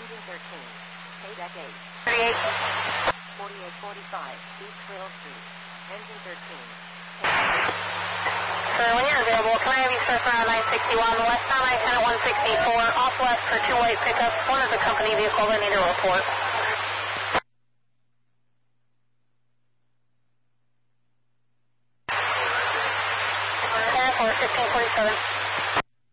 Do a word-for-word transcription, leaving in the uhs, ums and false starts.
Engine thirteen. Payback eight. thirty-eight. forty-eight forty-five. East Trail Street. Engine thirteen. Sir, when you're available, can I have you surf around nine sixty-one, west on I ten at one sixty-four, off west for two white pickups. One is a company vehicle that need a report. Air for fifteen forty-seven.